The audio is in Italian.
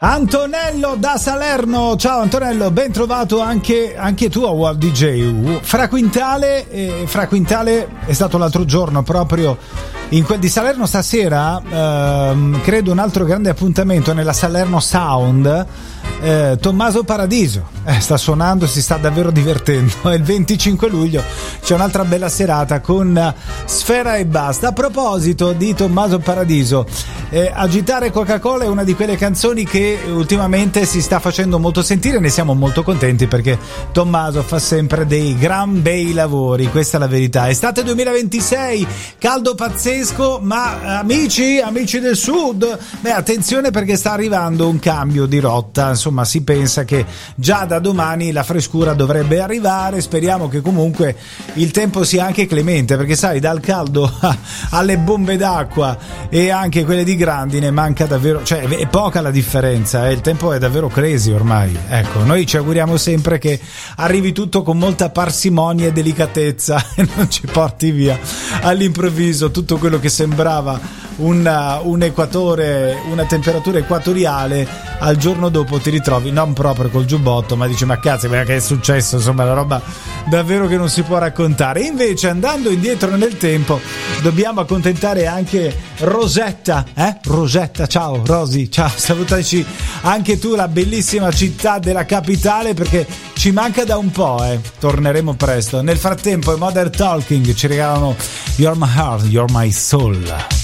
Antonello da Salerno, ciao Antonello, ben trovato anche tu a Wow DJ. Fra Quintale è stato l'altro giorno proprio in quel di Salerno. Stasera credo un altro grande appuntamento nella Salerno Sound. Tommaso Paradiso sta suonando, si sta davvero divertendo. Il 25 luglio c'è un'altra bella serata con Sfera e Basta. A proposito di Tommaso Paradiso, Agitare Coca-Cola è una di quelle canzoni che ultimamente si sta facendo molto sentire, ne siamo molto contenti perché Tommaso fa sempre dei gran bei lavori, questa è la verità. Estate 2026, caldo pazzesco, ma amici del sud, attenzione perché sta arrivando un cambio di rotta. Insomma, si pensa che già da domani la frescura dovrebbe arrivare. Speriamo che comunque il tempo sia anche clemente, perché sai, dal caldo alle bombe d'acqua e anche quelle di grandine manca davvero, cioè è poca la differenza, il tempo è davvero crazy ormai. Ecco, noi ci auguriamo sempre che arrivi tutto con molta parsimonia e delicatezza e non ci porti via all'improvviso tutto quello che sembrava un equatore, una temperatura equatoriale, al giorno dopo ti ritrovi non proprio col giubbotto, ma dici ma cazzo, che è successo? Insomma, la roba davvero che non si può raccontare. Invece, andando indietro nel tempo, dobbiamo accontentare anche Rosetta, Rosetta, ciao Rosy, ciao, salutaci anche tu, la bellissima città della capitale, perché ci manca da un po', torneremo presto. Nel frattempo i Modern Talking ci regalano You're My Heart, You're My Soul.